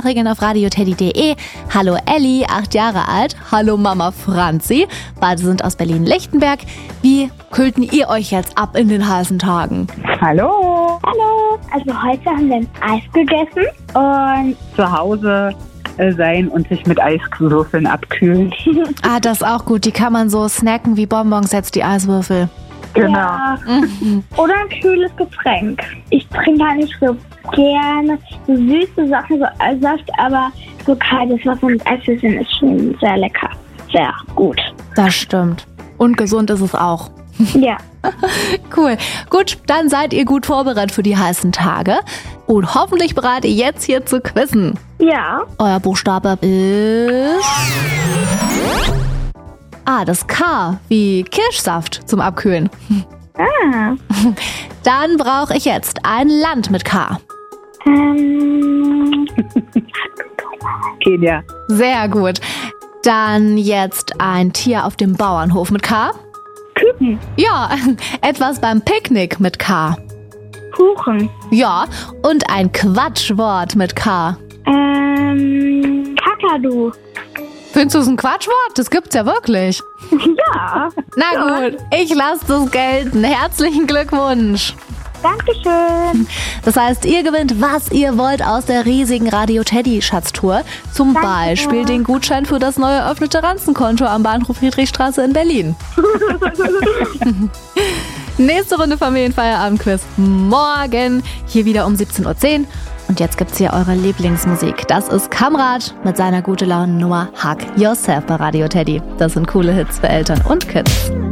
Sprachregeln auf radioteddy.de. Hallo Elli, 8 Jahre alt. Hallo Mama Franzi. Beide sind aus Berlin-Lichtenberg. Wie kühlten ihr euch jetzt ab in den heißen Tagen? Hallo. Hallo. Also heute haben wir ein Eis gegessen und Zu Hause sein und sich mit Eiswürfeln abkühlen. Ah, das ist auch gut. Die kann man so snacken wie Bonbons jetzt, die Eiswürfel. Genau. ja. Oder ein kühles Getränk. Ich trinke halt nicht so gerne so süße Sachen, so Eissaft, aber so kaltes Wasser mit Eiswürfeln ist schon sehr lecker. Sehr gut. Das stimmt. Und gesund ist es auch. Ja. Cool. Gut, dann seid ihr gut vorbereitet für die heißen Tage und hoffentlich bereit, jetzt hier zu quizzen. Ja. Euer Buchstabe ist das K wie Kirschsaft zum Abkühlen. Ah. Dann brauche ich jetzt ein Land mit K. Kenia. Sehr gut. Dann jetzt ein Tier auf dem Bauernhof mit K. Küken. Ja, etwas beim Picknick mit K. Kuchen. Ja, und ein Quatschwort mit K. Kakadu. Findest du es ein Quatschwort? Das gibt's ja wirklich. Ja. Na gut, ich lasse das gelten. Herzlichen Glückwunsch. Dankeschön. Das heißt, ihr gewinnt, was ihr wollt aus der riesigen Radio Teddy Schatztour. Zum Danke. Beispiel den Gutschein für das neu eröffnete Ranzenkonto am Bahnhof Friedrichstraße in Berlin. Nächste Runde Familienfeierabendquiz morgen, hier wieder um 17:10 Uhr. Und jetzt gibt's hier eure Lieblingsmusik. Das ist Kamrat mit seiner gute Laune Nummer Hug Yourself bei Radio Teddy. Das sind coole Hits für Eltern und Kids.